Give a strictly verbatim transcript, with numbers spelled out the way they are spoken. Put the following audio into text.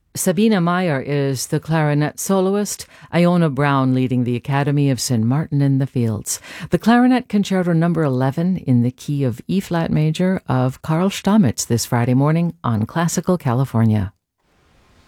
Sabina Meyer is the clarinet soloist, Iona Brown leading the Academy of Saint Martin in the Fields. The Clarinet Concerto number eleven in the key of E-flat major of Carl Stamitz this Friday morning on Classical California.